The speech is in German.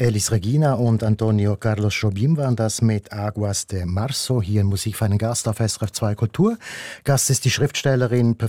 Elis Regina und Antonio Carlos Jobim waren das mit Aguas de Marzo hier in Musik für einen Gast auf SRF 2 Kultur. Gast ist die Schriftstellerin,